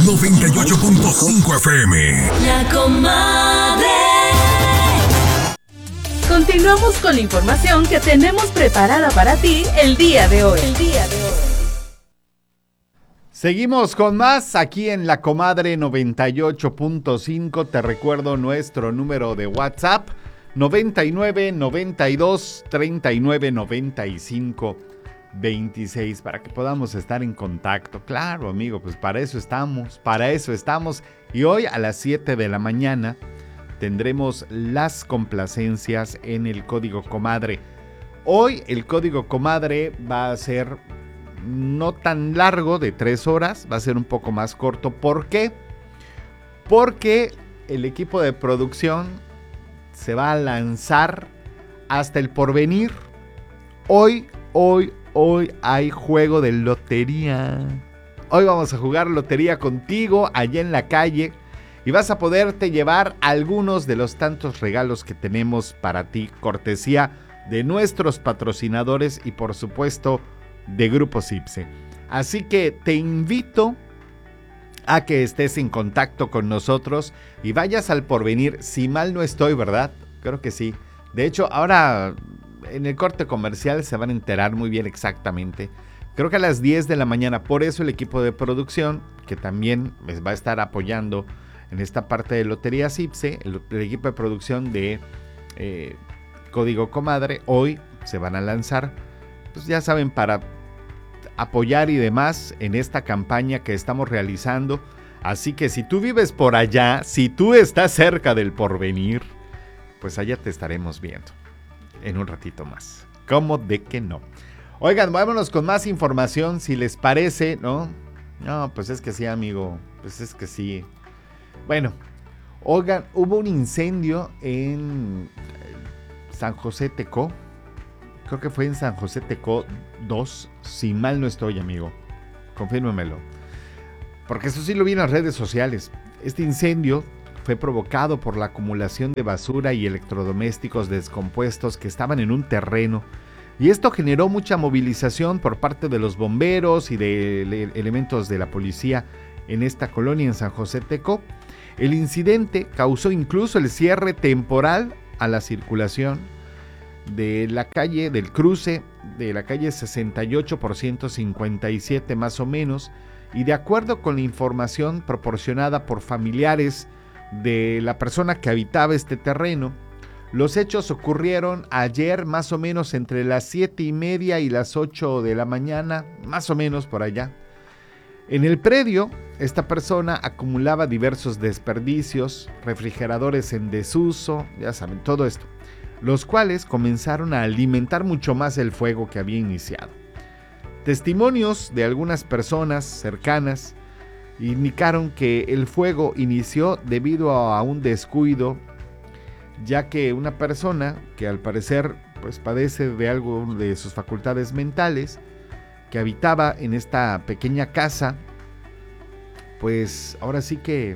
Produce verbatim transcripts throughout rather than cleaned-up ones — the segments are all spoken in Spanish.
noventa y ocho punto cinco F M. La Comadre. Continuamos con la información que tenemos preparada para ti el día de hoy. El día de hoy. Seguimos con más aquí en La Comadre noventa y ocho punto cinco. Te recuerdo nuestro número de WhatsApp noventa y nueve, noventa y dos, treinta y nueve, noventa y cinco, veintiséis para que podamos estar en contacto. Claro, amigo, pues para eso estamos, para eso estamos. Y hoy a las siete de la mañana tendremos las complacencias en el Código Comadre. Hoy el Código Comadre va a ser no tan largo, de tres horas, va a ser un poco más corto. ¿Por qué? Porque el equipo de producción se va a lanzar hasta el porvenir. Hoy, hoy, hoy hay juego de lotería. Hoy vamos a jugar lotería contigo allá en la calle y vas a poderte llevar algunos de los tantos regalos que tenemos para ti, cortesía de nuestros patrocinadores y por supuesto de Grupo Cipse. Así que te invito a que estés en contacto con nosotros y vayas al porvenir, si mal no estoy, ¿verdad? Creo que sí. De hecho, ahora en el corte comercial se van a enterar muy bien exactamente. Creo que a las diez de la mañana, por eso el equipo de producción, que también les va a estar apoyando en esta parte de Lotería Cipse, el, el equipo de producción de eh, Código Comadre, hoy se van a lanzar, pues ya saben, para apoyar y demás en esta campaña que estamos realizando. Así que si tú vives por allá, si tú estás cerca del porvenir, pues allá te estaremos viendo en un ratito más. ¿Cómo de que no? Oigan, vámonos con más información, si les parece, ¿no? No, pues es que sí, amigo, pues es que sí. Bueno, oigan, hubo un incendio en San José Tecó. Creo que fue en San José Tecó dos, si mal no estoy, amigo. Confírmemelo. Porque eso sí lo vi en las redes sociales. Este incendio fue provocado por la acumulación de basura y electrodomésticos descompuestos que estaban en un terreno. Y esto generó mucha movilización por parte de los bomberos y de ele- elementos de la policía en esta colonia en San José Tecó. El incidente causó incluso el cierre temporal a la circulación de la calle, del cruce de la calle sesenta y ocho por ciento cincuenta y siete más o menos, y de acuerdo con la información proporcionada por familiares de la persona que habitaba este terreno, los hechos ocurrieron ayer más o menos entre las siete y media y las ocho de la mañana, más o menos por allá. En el predio, esta persona acumulaba diversos desperdicios, refrigeradores en desuso, ya saben, todo esto, los cuales comenzaron a alimentar mucho más el fuego que había iniciado. Testimonios de algunas personas cercanas indicaron que el fuego inició debido a un descuido, ya que una persona que al parecer pues padece de algo de sus facultades mentales, que habitaba en esta pequeña casa, pues ahora sí que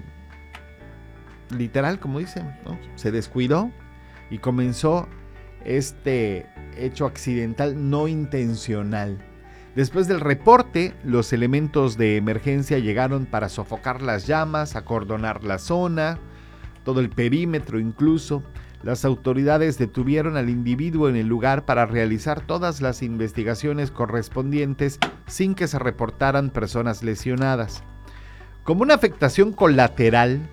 literal, como dicen, ¿no? Se descuidó y comenzó este hecho accidental no intencional. Después del reporte, los elementos de emergencia llegaron para sofocar las llamas, acordonar la zona, todo el perímetro incluso. Las autoridades detuvieron al individuo en el lugar para realizar todas las investigaciones correspondientes sin que se reportaran personas lesionadas. Como una afectación colateral,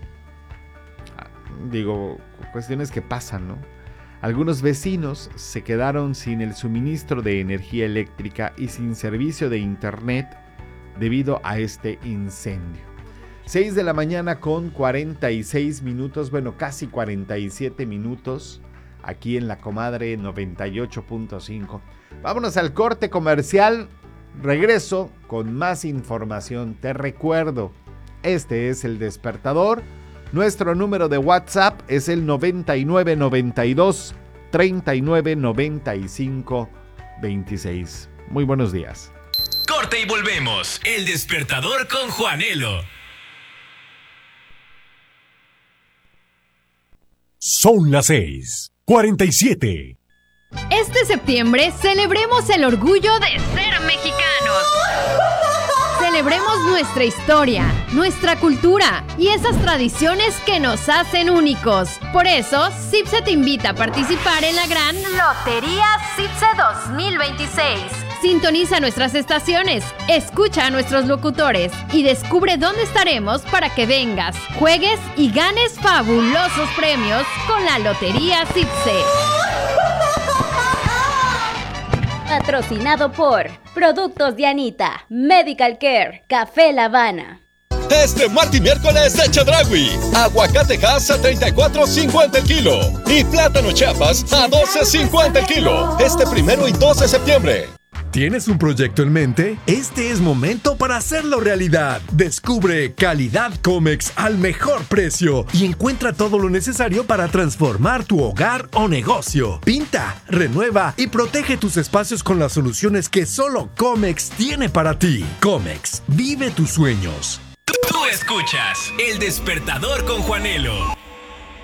digo, cuestiones que pasan, ¿no? Algunos vecinos se quedaron sin el suministro de energía eléctrica y sin servicio de internet debido a este incendio. seis de la mañana con cuarenta y seis minutos, bueno, casi cuarenta y siete minutos, aquí en La Comadre noventa y ocho punto cinco. Vámonos al corte comercial, regreso con más información. Te recuerdo, este es El Despertador. Nuestro número de WhatsApp es el noventa y nueve noventa y dos treinta y nueve noventa y cinco veintiséis. Muy buenos días. Corte y volvemos. El Despertador con Juanelo. Son las seis cuarenta y siete. Este septiembre celebremos el orgullo de ser mexicanos. Celebremos nuestra historia, nuestra cultura y esas tradiciones que nos hacen únicos. Por eso, CIPSE te invita a participar en la gran Lotería CIPSE dos mil veintiséis. Sintoniza nuestras estaciones, escucha a nuestros locutores y descubre dónde estaremos para que vengas, juegues y ganes fabulosos premios con la Lotería CIPSE. Patrocinado por Productos Dianita, Medical Care, Café La Habana. Este martes y miércoles de Chedraui, aguacate Hass a treinta y cuatro cincuenta el kilo y plátano Chiapas a doce cincuenta el kilo. Este primero y dos de septiembre. ¿Tienes un proyecto en mente? Este es momento para hacerlo realidad. Descubre Calidad Comex al mejor precio y encuentra todo lo necesario para transformar tu hogar o negocio. Pinta, renueva y protege tus espacios con las soluciones que solo Comex tiene para ti. Comex, vive tus sueños. Tú escuchas El Despertador con Juanelo.